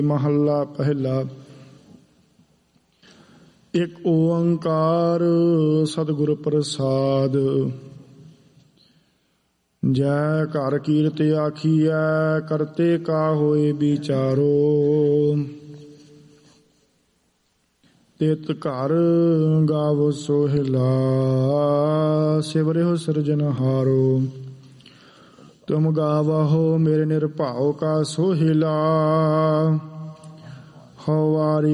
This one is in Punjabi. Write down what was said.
ਮਹੱਲਾ ਪਹਿਲਾ। ਇੱਕ ਓੰਕਾਰ ਸਤਿਗੁਰ ਪ੍ਰਸਾਦ। ਜੈ ਘਰ ਕੀਰਤ ਆਖੀਐ ਕਰਤੇ ਕਾ ਹੋਏ ਵਿਚਾਰੋ। ਤਿਤ ਘਰ ਗਾਵੋ ਸੋਹਿਲਾ ਸਿਵਰਿਓ ਸਿਰਜਨਹਾਰੋ। ਤੁਮ ਗਾਵਹੁ ਮੇਰੇ ਨਿਰਭਉ ਕਾ ਸੋਹਿਲਾ। ਹਉ ਵਾਰੀ